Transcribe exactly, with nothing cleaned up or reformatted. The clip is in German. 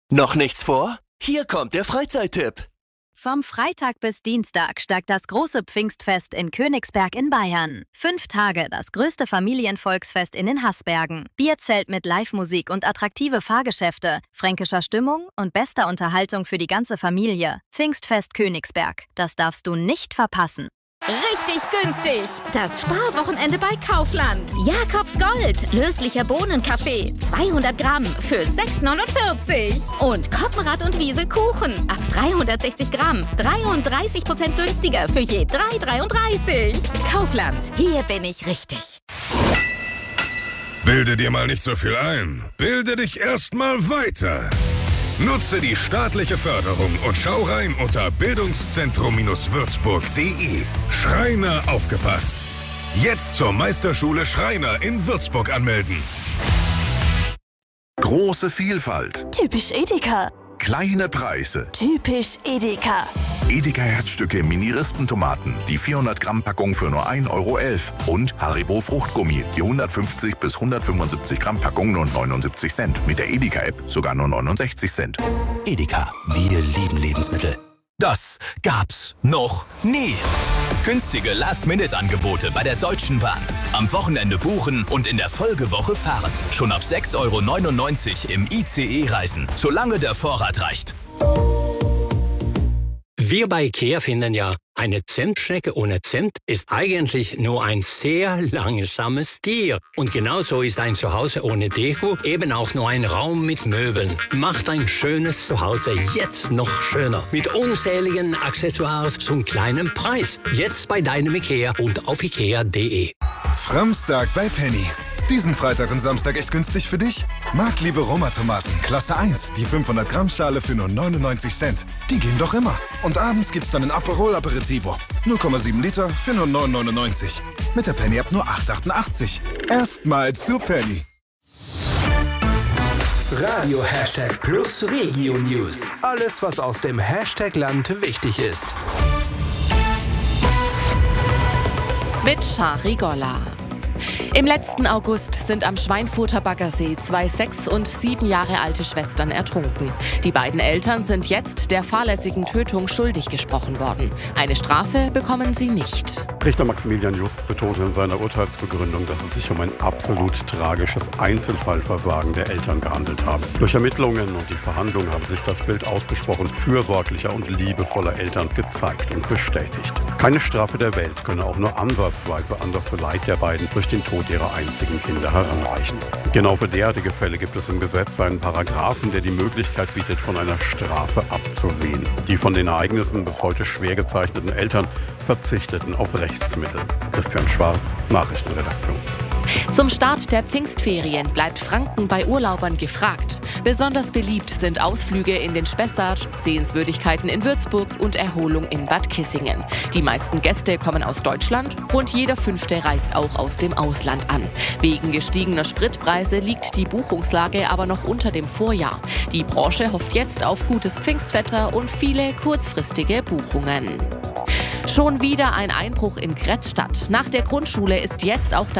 Noch nichts vor? Hier kommt der Freizeittipp. Vom Freitag bis Dienstag steigt das große Pfingstfest in Königsberg in Bayern. Fünf Tage das größte Familienvolksfest in den Haßbergen. Bierzelt mit Live-Musik und attraktive Fahrgeschäfte, fränkischer Stimmung und bester Unterhaltung für die ganze Familie. Pfingstfest Königsberg. Das darfst du nicht verpassen. Richtig günstig! Das Sparwochenende bei Kaufland. Jakobs Gold, löslicher Bohnenkaffee, zweihundert Gramm für sechs neunundvierzig. Und Koppenrad und Wiesel Kuchen, ab dreihundertsechzig Gramm, dreiunddreißig Prozent günstiger für je drei dreiunddreißig. Kaufland, hier bin ich richtig. Bilde dir mal nicht so viel ein. Bilde dich erst mal weiter. Nutze die staatliche Förderung und schau rein unter bildungszentrum würzburg punkt de. Schreiner aufgepasst. Jetzt zur Meisterschule Schreiner in Würzburg anmelden. Große Vielfalt. Typisch Edeka. Kleine Preise. Typisch Edeka. Edeka Herzstücke Mini-Rispentomaten, die vierhundert Gramm Packung für nur ein Euro elf. Und Haribo Fruchtgummi, die hundertfünfzig bis hundertfünfundsiebzig Gramm Packung nur neunundsiebzig Cent. Mit der Edeka-App sogar nur neunundsechzig Cent. Edeka, wir lieben Lebensmittel. Das gab's noch nie. Günstige Last-Minute-Angebote bei der Deutschen Bahn. Am Wochenende buchen und in der Folgewoche fahren. Schon ab sechs Euro neunundneunzig im I C E reisen, solange der Vorrat reicht. Wir bei IKEA finden ja, eine Zentschnecke ohne Zimt ist eigentlich nur ein sehr langsames Tier. Und genauso ist ein Zuhause ohne Deko eben auch nur ein Raum mit Möbeln. Macht ein schönes Zuhause jetzt noch schöner. Mit unzähligen Accessoires zum kleinen Preis. Jetzt bei deinem IKEA und auf ikea punkt de. Framstag bei Penny. Diesen Freitag und Samstag echt günstig für dich? Marktliebe Roma-Tomaten, Klasse eins, die fünfhundert Gramm Schale für nur neunundneunzig Cent. Die gehen doch immer. Und abends gibt's dann ein Aperol Aperitivo. null Komma sieben Liter für nur neun neunundneunzig. Mit der Penny-App nur acht achtundachtzig. Erstmal zu Penny. Radio Hashtag Plus Regio News. Alles, was aus dem Hashtag-Land wichtig ist. Mit Shari Golla. Im letzten August sind am Schweinfurter Baggersee zwei sechs und sieben Jahre alte Schwestern ertrunken. Die beiden Eltern sind jetzt der fahrlässigen Tötung schuldig gesprochen worden. Eine Strafe bekommen sie nicht. Richter Maximilian Just betonte in seiner Urteilsbegründung, dass es sich um ein absolut tragisches Einzelfallversagen der Eltern gehandelt habe. Durch Ermittlungen und die Verhandlungen habe sich das Bild ausgesprochen fürsorglicher und liebevoller Eltern gezeigt und bestätigt. Keine Strafe der Welt könne auch nur ansatzweise an das Leid der beiden durch den Tod ihrer einzigen Kinder heranreichen. Genau für derartige Fälle gibt es im Gesetz einen Paragraphen, der die Möglichkeit bietet, von einer Strafe abzusehen. Die von den Ereignissen bis heute schwer gezeichneten Eltern verzichteten auf Rechtsmittel. Christian Schwarz, Nachrichtenredaktion. Zum Start der Pfingstferien bleibt Franken bei Urlaubern gefragt. Besonders beliebt sind Ausflüge in den Spessart, Sehenswürdigkeiten in Würzburg und Erholung in Bad Kissingen. Die meisten Gäste kommen aus Deutschland, rund jeder Fünfte reist auch aus dem Ausland an. Wegen gestiegener Spritpreise liegt die Buchungslage aber noch unter dem Vorjahr. Die Branche hofft jetzt auf gutes Pfingstwetter und viele kurzfristige Buchungen. Schon wieder ein Einbruch in Kretzstadt. Nach der Grundschule ist jetzt auch das